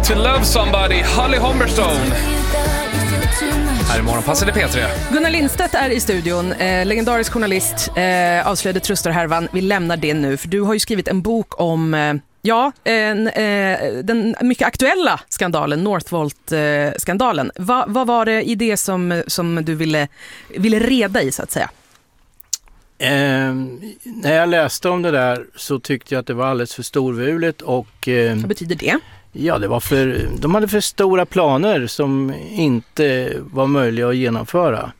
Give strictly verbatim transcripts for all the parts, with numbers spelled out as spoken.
to love somebody, Holly Humberstone. Här i morgon passade P tre. Gunnar Lindstedt är i studion, eh, legendarisk journalist, eh, avslöjade Trustorhärvan. Vi lämnar det nu, för du har ju skrivit en bok om eh, ja, en, eh, den mycket aktuella skandalen, Northvolt-skandalen. Eh, Va, vad var det i det som, som du ville, ville reda i, så att säga? Eh, när jag läste om det där så tyckte jag att det var alldeles för storvulet och... Eh, vad betyder det? Ja, det var för, de hade för stora planer som inte var möjliga att genomföra.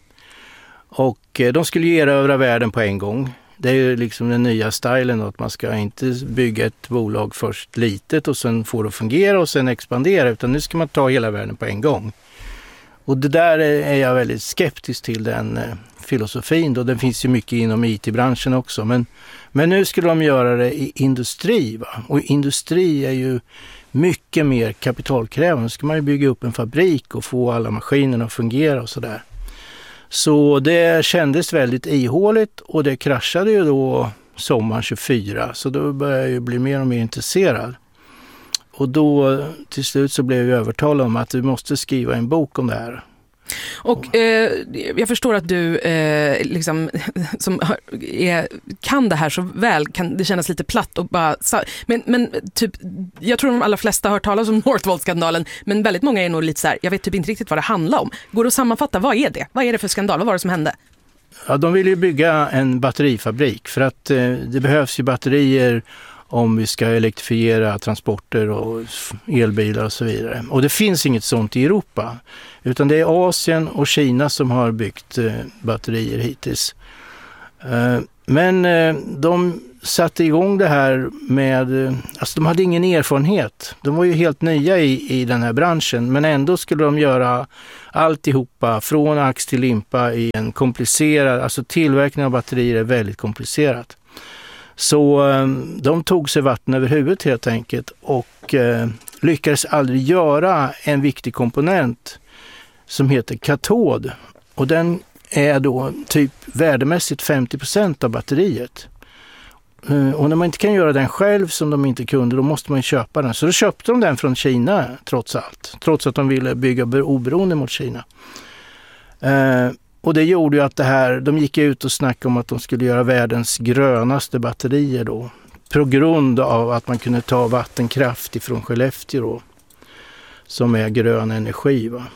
Och eh, de skulle erövra världen på en gång. Det är ju liksom den nya stilen, att man ska inte bygga ett bolag först litet och sen få det att fungera och sen expandera, utan nu ska man ta hela världen på en gång. Och det där är jag väldigt skeptisk till, den eh, filosofin då. Den finns ju mycket inom I T-branschen också, men, men nu skulle de göra det i industri, va? Och industri är ju mycket mer kapitalkrävande. Nu ska man ju bygga upp en fabrik och få alla maskinerna att fungera och sådär. Så det kändes väldigt ihåligt och det kraschade ju då sommaren tjugofyra, så då började jag ju bli mer och mer intresserad. Och då till slut så blev jag övertalad om att du måste skriva en bok om det här. Och eh, jag förstår att du eh, liksom, som är, kan det här så väl, kan det kännas lite platt och bara, men, men typ, jag tror de allra flesta har hört talas om Northvolt-skandalen, men väldigt många är nog lite så här, jag vet typ inte riktigt vad det handlar om. Går det att sammanfatta, vad är det? Vad är det för skandal? Vad var det som hände? Ja, de ville ju bygga en batterifabrik för att eh, det behövs ju batterier om vi ska elektrifiera transporter och elbilar och så vidare. Och det finns inget sånt i Europa, utan det är Asien och Kina som har byggt eh, batterier hittills. Eh, men eh, de satte igång det här med, eh, alltså de hade ingen erfarenhet. De var ju helt nya i, i den här branschen, men ändå skulle de göra alltihopa från ax till limpa i en komplicerad, alltså tillverkning av batterier är väldigt komplicerat. Så de tog sig vatten över huvudet helt enkelt och eh, lyckades aldrig göra en viktig komponent som heter katod. Och den är då typ värdemässigt femtio procent av batteriet. Eh, och när man inte kan göra den själv som de inte kunde, då måste man köpa den. Så då köpte de den från Kina trots allt. Trots att de ville bygga oberoende mot Kina. Eh, Och det gjorde ju att det här, de gick ut och snackade om att de skulle göra världens grönaste batterier då. På grund av att man kunde ta vattenkraft ifrån Skellefteå då, som är grön energi, va.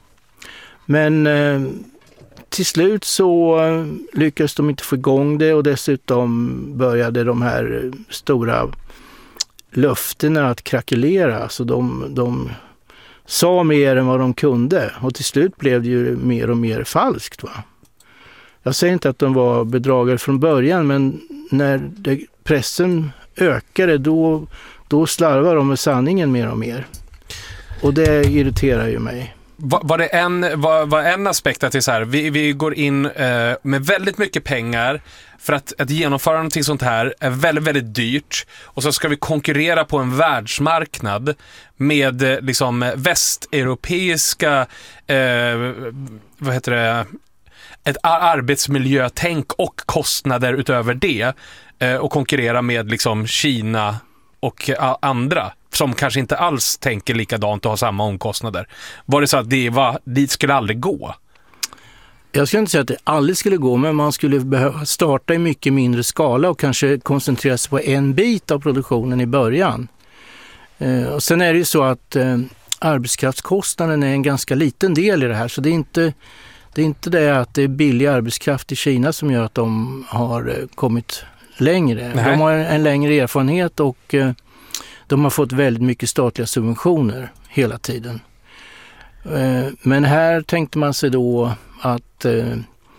Men eh, till slut så eh, lyckades de inte få igång det och dessutom började de här stora löftena att krackelera. Så de... de sa mer än vad de kunde och till slut blev det ju mer och mer falskt, va. Jag säger inte att de var bedragare från början, men när det, pressen ökade då, då slarvar de med sanningen mer och mer. Och det irriterar ju mig. Var, var det en, var, var en aspekt att det är så här, vi, vi går in eh, med väldigt mycket pengar för att, att genomföra någonting sånt här är väldigt, väldigt dyrt och så ska vi konkurrera på en världsmarknad med eh, liksom västeuropeiska eh, vad heter det, ett arbetsmiljötänk och kostnader utöver det eh, och konkurrera med liksom Kina och andra som kanske inte alls tänker likadant och har samma omkostnader. Var det så att det var, dit skulle aldrig gå? Jag skulle inte säga att det aldrig skulle gå, men man skulle behöva starta i mycket mindre skala och kanske koncentrera sig på en bit av produktionen i början. Eh, och sen är det ju så att eh, arbetskraftskostnaden är en ganska liten del i det här, så det är inte det, är inte det att det är billig arbetskraft i Kina som gör att de har eh, kommit längre. Nej. De har en längre erfarenhet och eh, de har fått väldigt mycket statliga subventioner hela tiden. Eh, men här tänkte man sig då att eh,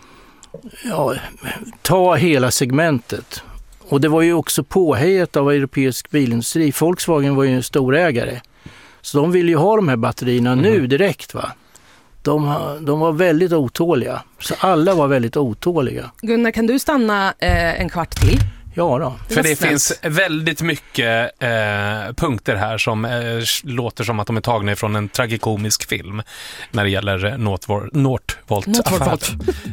ja, ta hela segmentet. Och det var ju också påhejat av europeisk bilindustri. Volkswagen var ju en storägare. Så de ville ju ha de här batterierna mm. nu direkt, va. De, de var väldigt otåliga. Så alla var väldigt otåliga. Gunnar, kan du stanna eh, en kvart till? Ja då. För det finns väldigt mycket eh, punkter här som eh, låter som att de är tagna från en tragikomisk film när det gäller Northvolt-affären.